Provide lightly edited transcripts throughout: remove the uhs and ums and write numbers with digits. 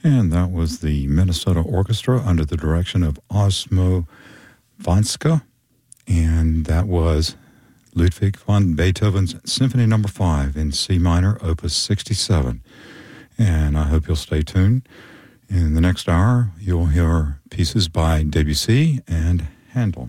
And that was the Minnesota Orchestra under the direction of Osmo Vanska. And that was Ludwig van Beethoven's Symphony No. 5 in C minor, Opus 67. And I hope you'll stay tuned. In the next hour, you'll hear pieces by Debussy and Handel.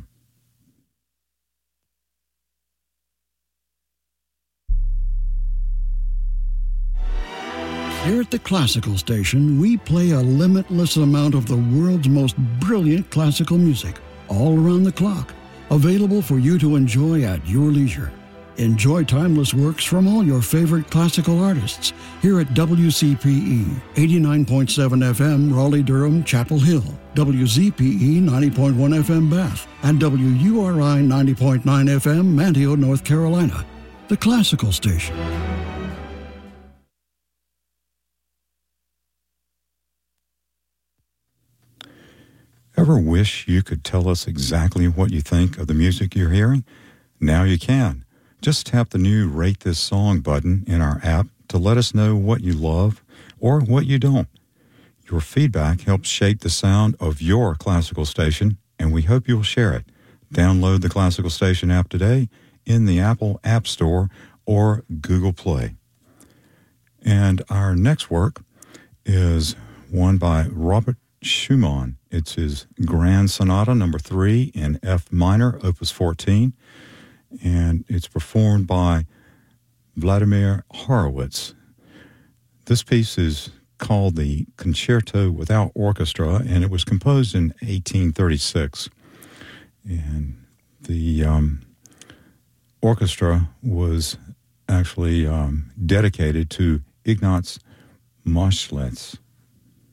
Here at the Classical Station, we play a limitless amount of the world's most brilliant classical music, all around the clock, available for you to enjoy at your leisure. Enjoy timeless works from all your favorite classical artists here at WCPE 89.7 FM, Raleigh-Durham, Chapel Hill, WZPE 90.1 FM, Bath, and WURI 90.9 FM, Manteo, North Carolina. The Classical Station. Ever wish you could tell us exactly what you think of the music you're hearing? Now you can. Just tap the new Rate This Song button in our app to let us know what you love or what you don't. Your feedback helps shape the sound of your classical station, and we hope you'll share it. Download the Classical Station app today in the Apple App Store or Google Play. And our next work is one by Robert Schumann. It's his Grand Sonata No. 3 in F minor, Opus 14, and it's performed by Vladimir Horowitz. This piece is called the Concerto Without Orchestra, and it was composed in 1836. And the orchestra was actually dedicated to Ignaz Moschwitz.